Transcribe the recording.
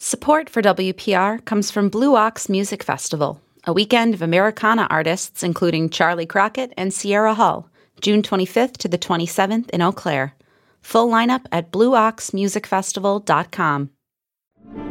Support for WPR comes from Blue Ox Music Festival, a weekend of Americana artists including Charlie Crockett and Sierra Hull, June 25th to the 27th in Eau Claire. Full lineup at blueoxmusicfestival.com.